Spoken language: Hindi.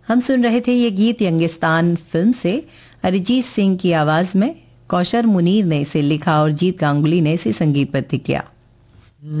हम सुन रहे थे ये गीत यंगिस्तान फिल्म से। अरिजीत सिंह की आवाज में कौशर मुनीर ने इसे लिखा और जीत गांगुली ने इसे संगीतबद्ध किया।